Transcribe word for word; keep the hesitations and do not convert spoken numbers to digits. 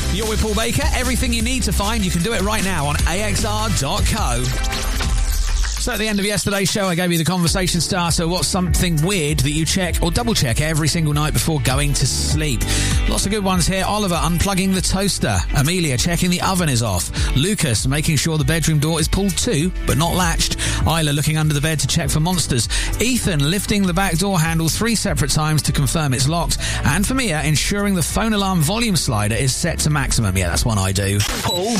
You're with Paul Baker. Everything you need to find, you can do it right now on A X R dot co. So at the end of yesterday's show, I gave you the conversation starter. What's something weird that you check or double check every single night before going to sleep? Lots of good ones here. Oliver unplugging the toaster. Amelia checking the oven is off. Lucas making sure the bedroom door is pulled to, but not latched. Isla looking under the bed to check for monsters. Ethan lifting the back door handle three separate times to confirm it's locked. And for Mia, ensuring the phone alarm volume slider is set to maximum. Yeah, that's one I do. Paul